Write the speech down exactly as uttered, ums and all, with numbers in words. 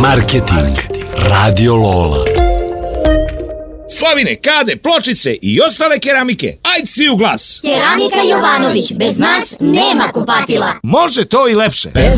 Marketing. Radio Lola. Slavine, kade, pločice i ostale keramike. Ajd svi u glas. Keramika Jovanović, bez nas nema kupatila. Može to i lepše.